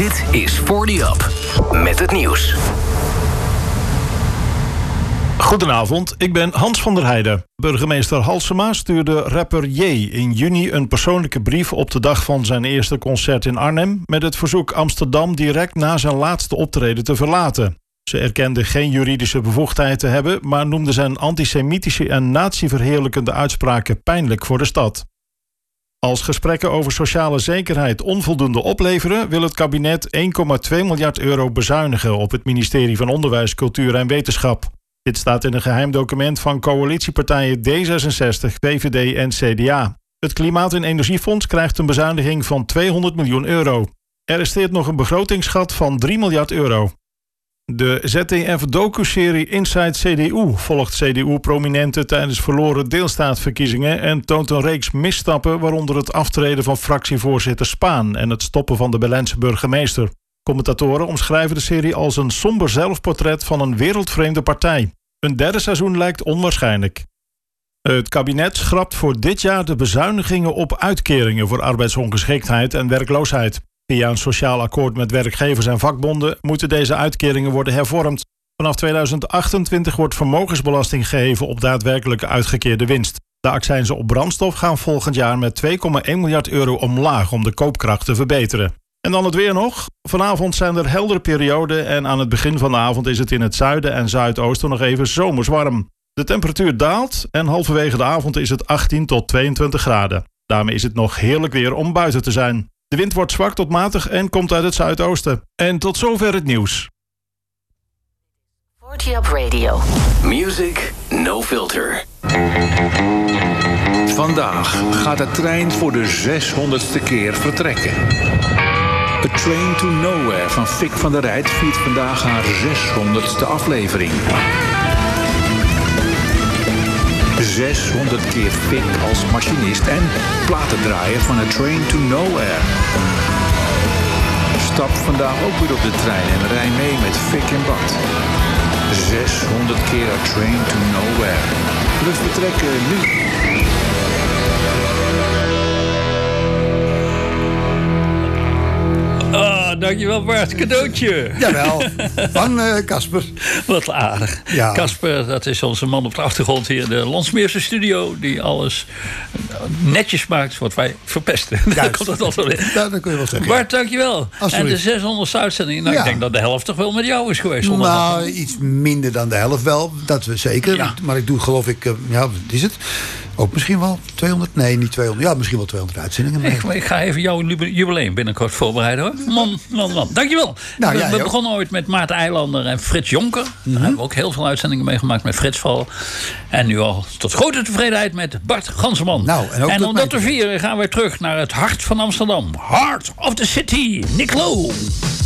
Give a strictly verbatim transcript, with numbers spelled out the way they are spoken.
Dit is forty Up met het nieuws. Goedenavond, ik ben Hans van der Heijden. Burgemeester Halsema stuurde rapper J in juni een persoonlijke brief op de dag van zijn eerste concert in Arnhem met het verzoek Amsterdam direct na zijn laatste optreden te verlaten. Ze erkende geen juridische bevoegdheid te hebben, maar noemde zijn antisemitische en natieverheerlijkende uitspraken pijnlijk voor de stad. Als gesprekken over sociale zekerheid onvoldoende opleveren, wil het kabinet één komma twee miljard euro bezuinigen op het ministerie van Onderwijs, Cultuur en Wetenschap. Dit staat in een geheim document van coalitiepartijen D zesenzestig, V V D en C D A. Het Klimaat- en Energiefonds krijgt een bezuiniging van tweehonderd miljoen euro. Er resteert nog een begrotingsgat van drie miljard euro. De Z D F-docu-serie Inside C D U volgt C D U-prominenten tijdens verloren deelstaatverkiezingen en toont een reeks misstappen, waaronder het aftreden van fractievoorzitter Spaan en het stoppen van de Berlijnse burgemeester. Commentatoren omschrijven de serie als een somber zelfportret van een wereldvreemde partij. Een derde seizoen lijkt onwaarschijnlijk. Het kabinet schrapt voor dit jaar de bezuinigingen op uitkeringen voor arbeidsongeschiktheid en werkloosheid. Via een sociaal akkoord met werkgevers en vakbonden moeten deze uitkeringen worden hervormd. Vanaf tweeduizend achtentwintig wordt vermogensbelasting geheven op daadwerkelijke uitgekeerde winst. De accijnzen op brandstof gaan volgend jaar met twee komma één miljard euro omlaag om de koopkracht te verbeteren. En dan het weer nog. Vanavond zijn er heldere perioden en aan het begin van de avond is het in het zuiden en zuidoosten nog even zomers warm. De temperatuur daalt en halverwege de avond is het achttien tot tweeëntwintig graden. Daarmee is het nog heerlijk weer om buiten te zijn. De wind wordt zwak tot matig en komt uit het zuidoosten. En tot zover het nieuws. forty Up Radio. Music no filter. Vandaag gaat de trein voor de zeshonderdste keer vertrekken. A Train to Nowhere van Fik van der Rijt viert vandaag haar zeshonderdste aflevering. zeshonderd keer Fik als machinist en platendraaier van A Train to Nowhere. Stap vandaag ook weer op de trein en rij mee met Fik en Bart. zeshonderd keer A Train to Nowhere. We vertrekken nu. Oh, dankjewel Bart, cadeautje. Jawel, van Casper. Uh, Wat aardig. Casper, ja. Dat is onze man op de achtergrond hier in de Landsmeerse studio, die alles netjes maakt wat wij verpesten. Dan komt dat altijd weer. Ja, dat kun je wel zeggen. Bart, dankjewel. En de zeshonderdste uitzending, nou, ja. Ik denk dat de helft toch wel met jou is geweest. Nou, iets minder dan de helft wel, dat we zeker. Ja. Maar ik doe geloof ik, uh, ja, wat is het? Ook misschien wel tweehonderd? Nee, niet tweehonderd. Ja, misschien wel tweehonderd uitzendingen mee. Ik, ik ga even jouw jubileum binnenkort voorbereiden, hoor. Man, man, man. Dankjewel. Nou, we we begonnen ooit met Maarten Eilander en Frits Jonker. Mm-hmm. Daar hebben we ook heel veel uitzendingen meegemaakt met Frits Val. En nu al tot grote tevredenheid met Bart Ganseman. Nou, en ook en om dat te vieren gaan we terug naar het hart van Amsterdam. Heart of the City, Nick Lowe.